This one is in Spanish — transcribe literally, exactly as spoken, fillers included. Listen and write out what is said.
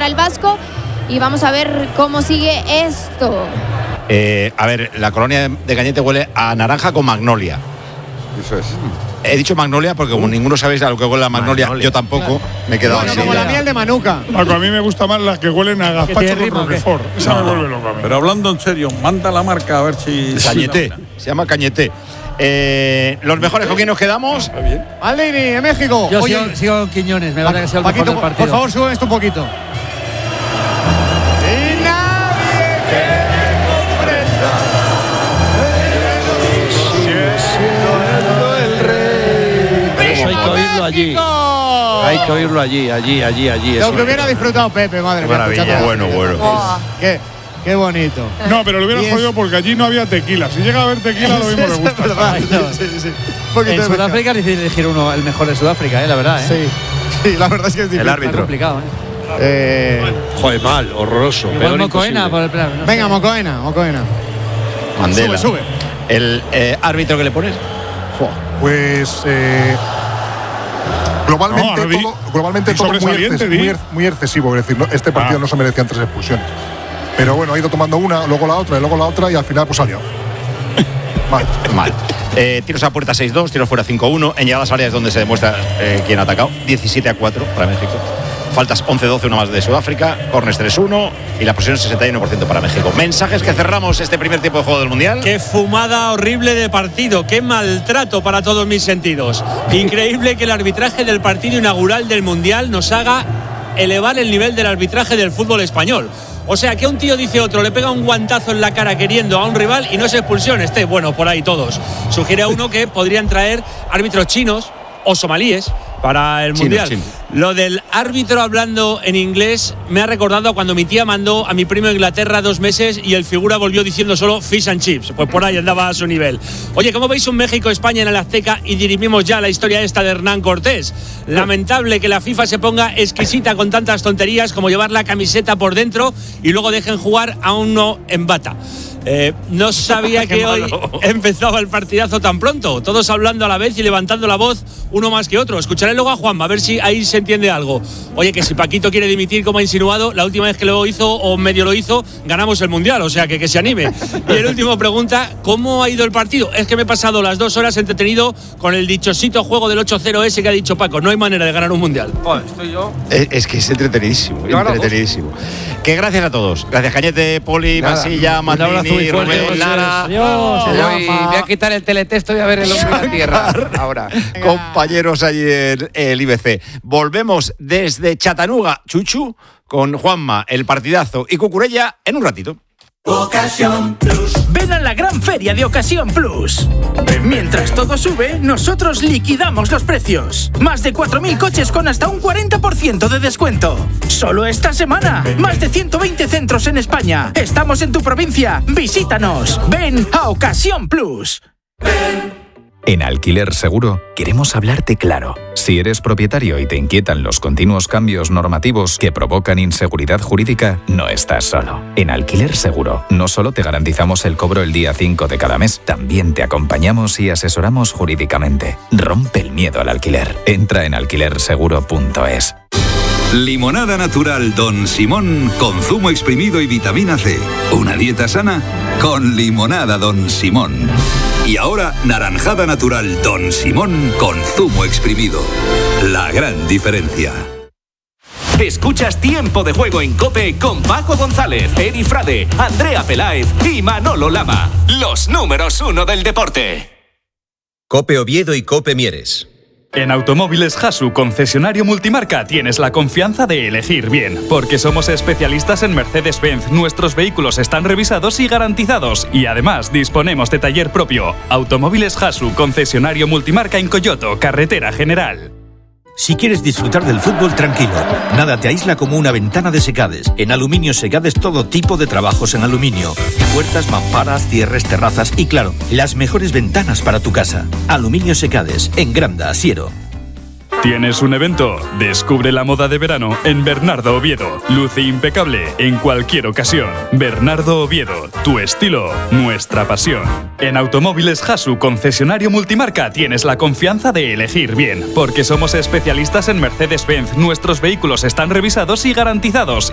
para el vasco y vamos a ver cómo sigue esto. Eh, a ver, la colonia de Cañete huele a naranja con magnolia. Eso es. He dicho magnolia porque como ninguno sabéis a lo que huele la magnolia, magnolia. Yo tampoco, me he quedado bueno, así. Como la miel de Manuka. Marco, a mí me gustan más las que huelen a gazpacho con Roquefort. Esa no, me vuelve loca. Pero hablando en serio, manda la marca a ver si… Cañete, se llama Cañete. Eh, los mejores, ¿con quién nos quedamos? Maldini, en México. Yo Oye, sigo, sigo Quiñones, me parece que sea el Paquito, mejor del partido. por favor, sube esto un poquito. Y nadie que comprenda. Siendo el rey. Pero eso hay que oírlo allí. Hay que oírlo allí, allí, allí, allí. Lo que hubiera disfrutado Pepe, madre mía. Maravilla, bueno, bueno. Oh. Qué, qué bonito. No, pero lo hubiera Y jodido es... porque allí no había tequila. Si llega a haber tequila, lo mismo le gusta. Es verdad. Sí, sí, sí. En Sudáfrica es difícil elegir uno, el mejor de Sudáfrica, ¿eh? La verdad, ¿eh? Sí, sí, la verdad es que es difícil. El árbitro. Es complicado, ¿eh? Eh, Joder, mal, horroroso. Igual Mocoena por el plan. No venga, sé. Mocoena, Mocoena. Mandela. Sube, sube. El eh, árbitro que le pones. Pues eh, globalmente No, todo, globalmente todo muy, sobresaliente, exces, muy, muy excesivo. Es decir, no, este partido Ah. no se merecían tres expulsiones. Pero bueno, ha ido tomando una, luego la otra, y luego la otra y al final pues salió. Mal. Mal. Eh, tiros a puerta seis dos, tiros fuera cinco uno. En llegadas áreas donde se demuestra eh, quién ha atacado. diecisiete a cuatro para México. Faltas once doce, una más de Sudáfrica. Corners tres uno. Y la posición sesenta y uno por ciento para México. Mensajes que cerramos este primer tiempo de juego del Mundial. Qué fumada horrible de partido. Qué maltrato para todos mis sentidos. Increíble que el arbitraje del partido inaugural del Mundial nos haga elevar el nivel del arbitraje del fútbol español. O sea, que un tío dice otro, le pega un guantazo en la cara queriendo a un rival y no es expulsión. Esté, bueno, por ahí todos. Sugiere a uno que podrían traer árbitros chinos o somalíes para el Chino, Mundial. chino. Lo del árbitro hablando en inglés me ha recordado cuando mi tía mandó a mi primo a Inglaterra dos meses y el figura volvió diciendo solo fish and chips. Pues por ahí andaba a su nivel. Oye, ¿cómo veis un México-España en el Azteca? Y dirimimos ya la historia esta de Hernán Cortés. Lamentable que la FIFA se ponga exquisita con tantas tonterías como llevar la camiseta por dentro y luego dejen jugar a uno en bata. Eh, no sabía que hoy empezaba el partidazo tan pronto. Todos hablando a la vez y levantando la voz, uno más que otro. Escucharé luego a Juanma, a ver si ahí se entiende algo. Oye, que si Paquito quiere dimitir, como ha insinuado, la última vez que lo hizo, o medio lo hizo, ganamos el Mundial. O sea, que, que se anime. Y el último pregunta, ¿cómo ha ido el partido? Es que me he pasado las dos horas entretenido con el dichosito juego del ocho cero ese que ha dicho Paco. No hay manera de ganar un Mundial. Oh, estoy yo. Es, es que es entretenidísimo, entretenidísimo. Que gracias a todos. Gracias Cañete, Poli, Nada. Masilla, Maldini, Rubén, Lara. Adiós. Voy, voy a quitar el teletexto y a ver el hombre de la tierra. Ahora. Compañeros allí en el I B C. Volvemos desde Chattanooga, Chuchu, con Juanma, el partidazo y Cucurella en un ratito. Ocasión Plus. Ven a la gran feria de Ocasión Plus. Mientras todo sube, nosotros liquidamos los precios. Más de cuatro mil coches con hasta un cuarenta por ciento de descuento. Solo esta semana. Más de ciento veinte centros en España. Estamos en tu provincia. Visítanos. Ven a Ocasión Plus. Ven. En Alquiler Seguro queremos hablarte claro. Si eres propietario y te inquietan los continuos cambios normativos que provocan inseguridad jurídica, no estás solo. En Alquiler Seguro no solo te garantizamos el cobro el día cinco de cada mes, también te acompañamos y asesoramos jurídicamente. Rompe el miedo al alquiler. Entra en alquiler seguro punto es. Limonada natural Don Simón con zumo exprimido y vitamina C. Una dieta sana con limonada Don Simón. Y ahora, naranjada natural Don Simón con zumo exprimido. La gran diferencia. Escuchas Tiempo de Juego en COPE con Paco González, Eri Frade, Andrea Peláez y Manolo Lama. Los números uno del deporte. COPE Oviedo y COPE Mieres. En Automóviles Hasu, concesionario multimarca, tienes la confianza de elegir bien, porque somos especialistas en Mercedes-Benz. Nuestros vehículos están revisados y garantizados, y además disponemos de taller propio. Automóviles Hasu, concesionario multimarca en Coyoto, Carretera General. Si quieres disfrutar del fútbol tranquilo, nada te aísla como una ventana de Secades. En Aluminio Secades todo tipo de trabajos en aluminio. Puertas, mamparas, cierres, terrazas y claro, las mejores ventanas para tu casa. Aluminio Secades, en Granda, Asiero. ¿Tienes un evento? Descubre la moda de verano en Bernardo Oviedo. Luce impecable en cualquier ocasión. Bernardo Oviedo, tu estilo, nuestra pasión. En Automóviles Hasu, concesionario multimarca, tienes la confianza de elegir bien, porque somos especialistas en Mercedes-Benz. Nuestros vehículos están revisados y garantizados,